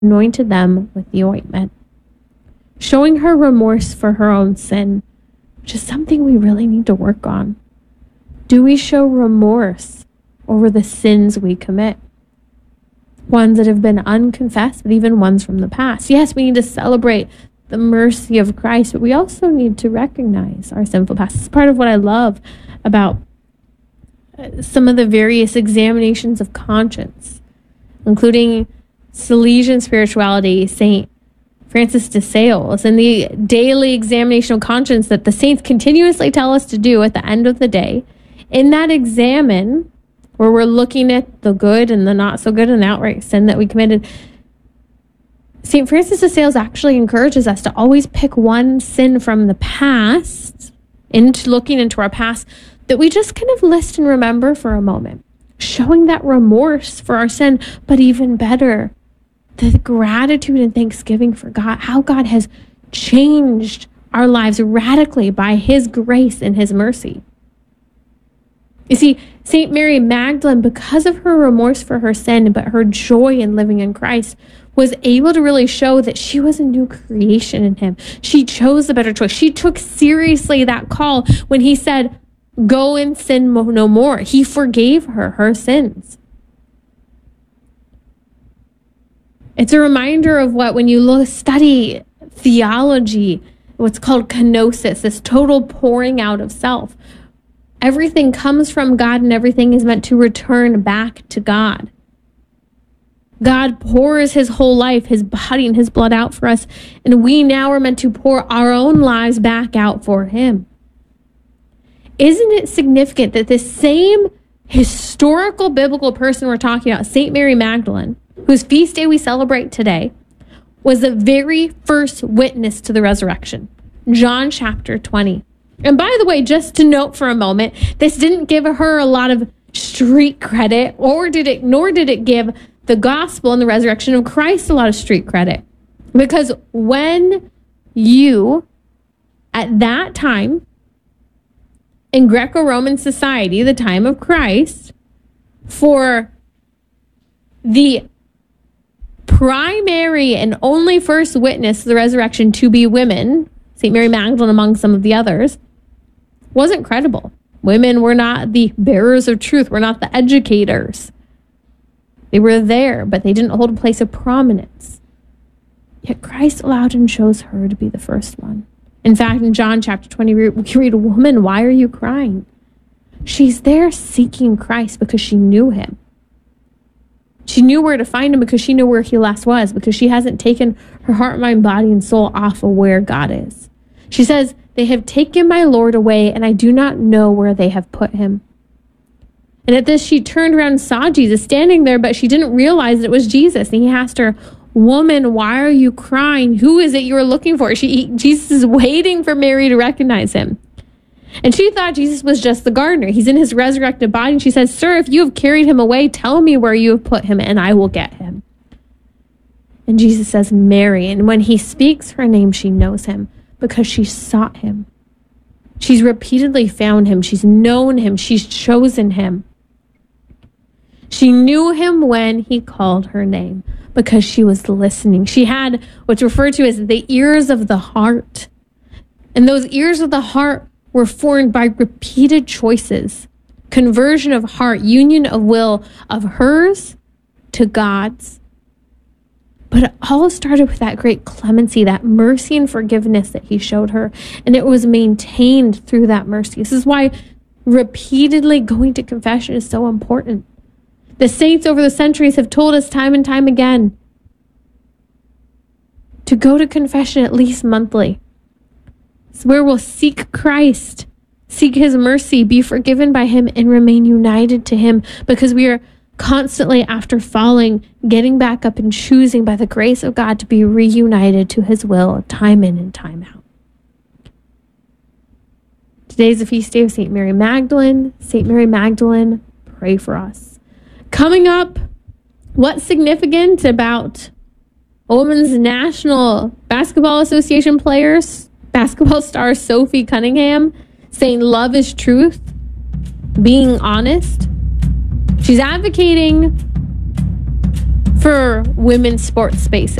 anointed them with the ointment, showing her remorse for her own sin, which is something we really need to work on. Do we show remorse over the sins we commit? Ones that have been unconfessed, but even ones from the past. Yes, we need to celebrate the mercy of Christ, but we also need to recognize our sinful past. It's part of what I love about some of the various examinations of conscience, including Salesian spirituality, St. Francis de Sales, and the daily examination of conscience that the saints continuously tell us to do at the end of the day. In that examine, where we're looking at the good and the not so good and the outright sin that we committed, St. Francis de Sales actually encourages us to always pick one sin from the past, looking into our past, that we just kind of list and remember for a moment, showing that remorse for our sin, but even better, the gratitude and thanksgiving for God, how God has changed our lives radically by his grace and his mercy. You see, St. Mary Magdalene, because of her remorse for her sin, but her joy in living in Christ, was able to really show that she was a new creation in him. She chose the better choice. She took seriously that call when he said, "Go and sin no more." He forgave her sins. It's a reminder of what, when you study theology, what's called kenosis, this total pouring out of self. Everything comes from God and everything is meant to return back to God. God pours his whole life, his body and his blood out for us, and we now are meant to pour our own lives back out for him. Isn't it significant that this same historical biblical person we're talking about, St. Mary Magdalene, whose feast day we celebrate today, was the very first witness to the resurrection? John chapter 20. And by the way, just to note for a moment, this didn't give her a lot of street credit, nor did it give the gospel and the resurrection of Christ a lot of street credit. Because when you, at that time, in Greco-Roman society, the time of Christ, for the primary and only first witness of the resurrection to be women, St. Mary Magdalene among some of the others, wasn't credible. Women were not the bearers of truth, were not the educators. They were there, but they didn't hold a place of prominence. Yet Christ allowed and chose her to be the first one. In fact, in John chapter 20, we read, "Woman, why are you crying?" She's there seeking Christ because she knew him. She knew where to find him because she knew where he last was, because she hasn't taken her heart, mind, body, and soul off of where God is. She says, "They have taken my Lord away, and I do not know where they have put him." And at this, she turned around and saw Jesus standing there, but she didn't realize that it was Jesus. And he asked her, "Woman, why are you crying? Who is it you are looking for?" Jesus is waiting for Mary to recognize him. And she thought Jesus was just the gardener. He's in his resurrected body. And she says, "Sir, if you have carried him away, tell me where you have put him, and I will get him." And Jesus says, "Mary." And when he speaks her name, she knows him because she sought him. She's repeatedly found him. She's known him. She's chosen him. She knew him when he called her name because she was listening. She had what's referred to as the ears of the heart. And those ears of the heart were formed by repeated choices, conversion of heart, union of will of hers to God's. But it all started with that great clemency, that mercy and forgiveness that he showed her. And it was maintained through that mercy. This is why repeatedly going to confession is so important. The saints over the centuries have told us time and time again to go to confession at least monthly. It's where we'll seek Christ, seek his mercy, be forgiven by him, and remain united to him, because we are constantly, after falling, getting back up and choosing by the grace of God to be reunited to his will time in and time out. Today's the feast day of St. Mary Magdalene. St. Mary Magdalene, pray for us. Coming up, what's significant about Women's National Basketball Association players, basketball star Sophie Cunningham, saying love is truth, being honest. She's advocating for women's sports spaces.